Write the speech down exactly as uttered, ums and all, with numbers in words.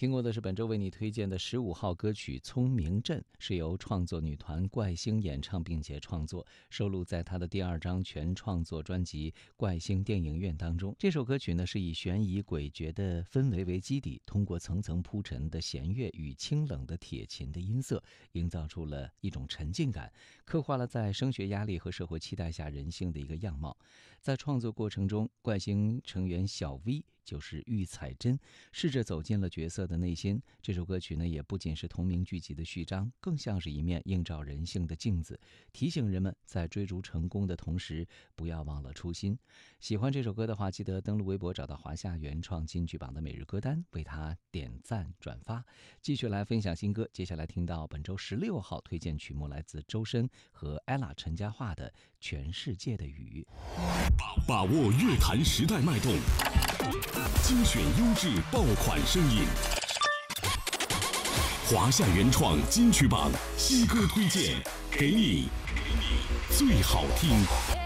听过的是本周为你推荐的十五号歌曲《聪明镇》，是由创作女团怪星演唱并且创作，收录在她的第二张全创作专辑《怪星电影院》当中。这首歌曲呢是以悬疑诡谲的氛围为基底，通过层层铺陈的弦乐与清冷的铁琴的音色，营造出了一种沉浸感，刻画了在升学压力和社会期待下人性的一个样貌。在创作过程中，怪星成员小 V 就是玉彩珍，试着走进了角色的内心。这首歌曲呢，也不仅是同名剧集的序章，更像是一面映照人性的镜子，提醒人们在追逐成功的同时，不要忘了初心。喜欢这首歌的话，记得登录微博找到华夏原创金曲榜的每日歌单，为它点赞转发。继续来分享新歌，接下来听到本周十六号推荐曲目来自周深和 ella 陈嘉桦的《全世界的雨》。 把握乐坛时代脉动，精选优质爆款声音。华夏原创金曲榜新歌推荐，给你最好听。